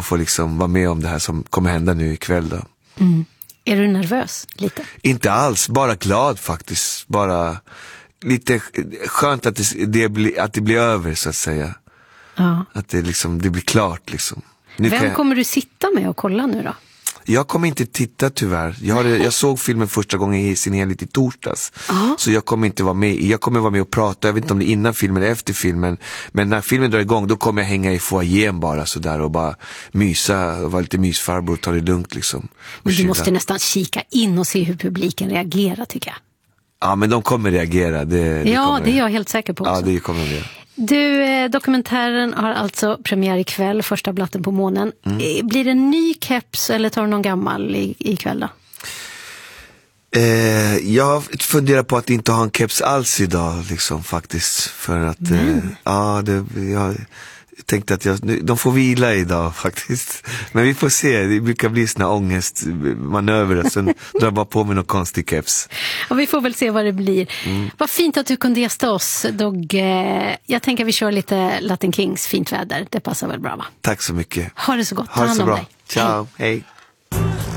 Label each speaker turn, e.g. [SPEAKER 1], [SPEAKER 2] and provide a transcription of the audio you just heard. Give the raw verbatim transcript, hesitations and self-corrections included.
[SPEAKER 1] och få liksom vara med om det här som kommer hända nu ikväll då.
[SPEAKER 2] Mm. Är du nervös lite?
[SPEAKER 1] Inte alls, bara glad faktiskt. Bara lite skönt att det, det, blir, att det blir över så att säga.
[SPEAKER 2] Ja.
[SPEAKER 1] Att det, liksom, det blir klart liksom. Nu
[SPEAKER 2] Vem
[SPEAKER 1] jag...
[SPEAKER 2] kommer du sitta med och kolla nu då?
[SPEAKER 1] Jag kommer inte titta tyvärr. Jag, hade, jag såg filmen första gången i sin helhet i torsdags.
[SPEAKER 2] Aha.
[SPEAKER 1] Så jag kommer inte vara med. Jag kommer vara med och prata. Jag vet inte om det är innan filmen eller efter filmen. Men när filmen drar igång då kommer jag hänga i foajén bara sådär och bara mysa och vara lite mysfarbror och ta det lugnt liksom.
[SPEAKER 2] Men du
[SPEAKER 1] kyla.
[SPEAKER 2] måste nästan kika in och se hur publiken reagerar tycker jag.
[SPEAKER 1] Ja, men de kommer reagera. Det, det
[SPEAKER 2] ja,
[SPEAKER 1] kommer.
[SPEAKER 2] det är jag helt säker på också.
[SPEAKER 1] Ja, det kommer de.
[SPEAKER 2] Du, eh, dokumentären har alltså premiär ikväll, första blatten på månen. Mm. Eh, blir det en ny keps eller tar du någon gammal i, ikväll då?
[SPEAKER 1] Eh, jag funderar på att inte ha en keps alls idag liksom faktiskt. För att, eh, ja, det, jag tänkte att jag, de får vila idag faktiskt. Men vi får se, det brukar bli såna ångestmanöver och sen drar bara på mig någon konstig keps.
[SPEAKER 2] Ja, vi får väl se vad det blir. Mm. Vad fint att du kunde gästa oss, Dog. Jag tänker att vi kör lite Latin Kings fint väder. Det passar väl bra, va?
[SPEAKER 1] Tack så mycket.
[SPEAKER 2] Ha det så gott.
[SPEAKER 1] Ha det så
[SPEAKER 2] hand om
[SPEAKER 1] bra.
[SPEAKER 2] dig.
[SPEAKER 1] Ciao, hej. hej.